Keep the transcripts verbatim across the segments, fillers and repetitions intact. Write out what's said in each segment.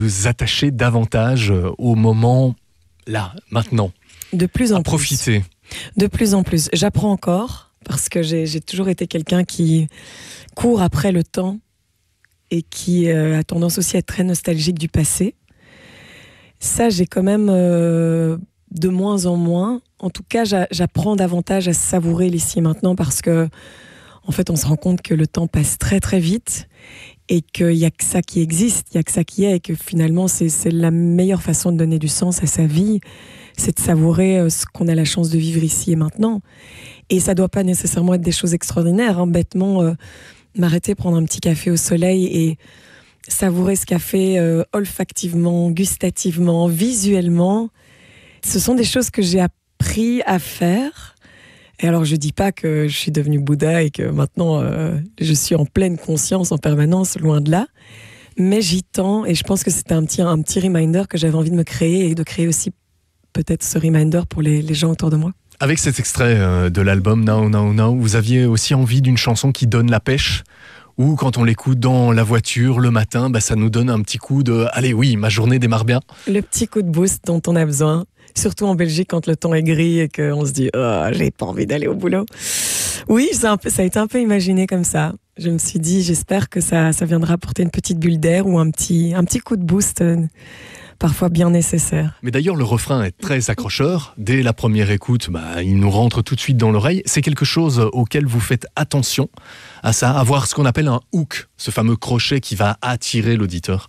vous attachez davantage au moment, là, maintenant. De plus en à plus. profiter. De plus en plus. J'apprends encore, parce que j'ai, j'ai toujours été quelqu'un qui court après le temps et qui euh, a tendance aussi à être très nostalgique du passé. Ça, j'ai quand même euh, de moins en moins. En tout cas, j'a, j'apprends davantage à savourer l'ici et maintenant parce que, en fait, on se rend compte que le temps passe très très vite et qu'il n'y a que ça qui existe, il n'y a que ça qui est, et que finalement, c'est, c'est la meilleure façon de donner du sens à sa vie, c'est de savourer euh, ce qu'on a la chance de vivre ici et maintenant. Et ça ne doit pas nécessairement être des choses extraordinaires, hein. Bêtement, euh, m'arrêter, prendre un petit café au soleil et savourer ce café euh, olfactivement, gustativement, visuellement. Ce sont des choses que j'ai appris à faire. Et alors, je dis pas que je suis devenue Bouddha et que maintenant, euh, je suis en pleine conscience en permanence, loin de là. Mais j'y tends et je pense que c'était un petit, un petit reminder que j'avais envie de me créer et de créer aussi peut-être ce reminder pour les, les gens autour de moi. Avec cet extrait euh, de l'album Now, Now, Now, vous aviez aussi envie d'une chanson qui donne la pêche, ou quand on l'écoute dans la voiture le matin, bah, ça nous donne un petit coup de « Allez, oui, ma journée démarre bien ». Le petit coup de boost dont on a besoin. Surtout en Belgique, quand le temps est gris et qu'on se dit oh, « j'ai pas envie d'aller au boulot ». Oui, ça a, peu, ça a été un peu imaginé comme ça. Je me suis dit, j'espère que ça, ça viendra apporter une petite bulle d'air ou un petit, un petit coup de boost, euh, parfois bien nécessaire. Mais d'ailleurs, le refrain est très accrocheur. Dès la première écoute, bah, il nous rentre tout de suite dans l'oreille. C'est quelque chose auquel vous faites attention à ça, avoir ce qu'on appelle un hook, ce fameux crochet qui va attirer l'auditeur.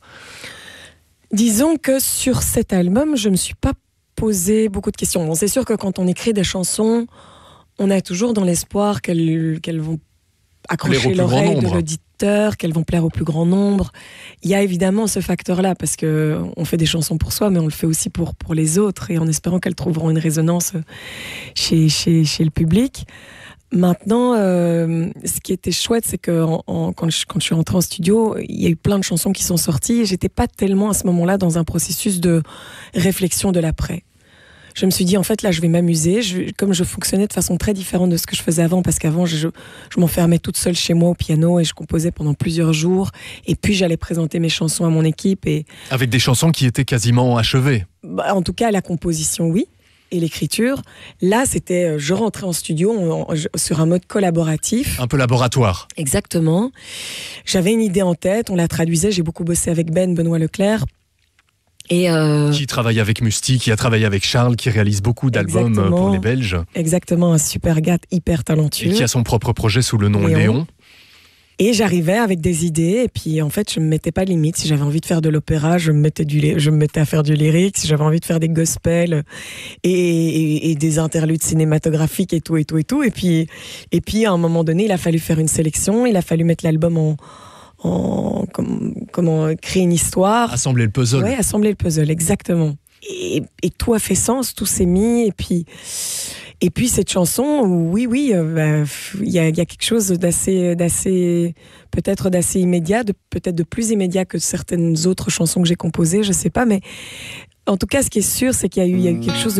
Disons que sur cet album, je ne me suis pas poser beaucoup de questions. Bon, c'est sûr que quand on écrit des chansons, on a toujours dans l'espoir qu'elles, qu'elles vont accrocher l'oreille de l'auditeur, qu'elles vont plaire au plus grand nombre. Il y a évidemment ce facteur-là, parce qu'on fait des chansons pour soi, mais on le fait aussi pour, pour les autres, et en espérant qu'elles trouveront une résonance chez, chez, chez le public. Maintenant, euh, ce qui était chouette, c'est que en, en, quand, je, quand je suis rentrée en studio, il y a eu plein de chansons qui sont sorties et j'étais pas tellement à ce moment-là dans un processus de réflexion de l'après. Je me suis dit, en fait, là, je vais m'amuser. Je, comme je fonctionnais de façon très différente de ce que je faisais avant, parce qu'avant, je, je m'enfermais toute seule chez moi au piano et je composais pendant plusieurs jours. Et puis, j'allais présenter mes chansons à mon équipe. Et... Avec des chansons qui étaient quasiment achevées. Bah, en tout cas, la composition, oui. Et l'écriture, là, c'était, je rentrais en studio on, on, sur un mode collaboratif. Un peu laboratoire. Exactement. J'avais une idée en tête, on la traduisait, j'ai beaucoup bossé avec Ben, Benoît Leclerc. Et euh... Qui travaille avec Musti, qui a travaillé avec Charles, qui réalise beaucoup d'albums Exactement. Pour les Belges. Exactement, un super gars hyper talentueux. Et qui a son propre projet sous le nom Léon. Léon. Et j'arrivais avec des idées, et puis en fait, je ne me mettais pas de limite. Si j'avais envie de faire de l'opéra, je me mettais, du, je me mettais à faire du lyrique. Si j'avais envie de faire des gospels et, et, et des interludes cinématographiques et tout, et tout, et tout. Et puis, et puis, à un moment donné, il a fallu faire une sélection, il a fallu mettre l'album en... en comment, comment créer une histoire. Assembler le puzzle. Oui, assembler le puzzle, exactement. Et, et tout a fait sens, tout s'est mis, et puis... Et puis cette chanson, oui, oui, il euh, bah, y, a, y a quelque chose d'assez, d'assez, peut-être d'assez immédiat, de, peut-être de plus immédiat que certaines autres chansons que j'ai composées, je sais pas, mais en tout cas, ce qui est sûr, c'est qu'il y a eu, y a eu quelque chose de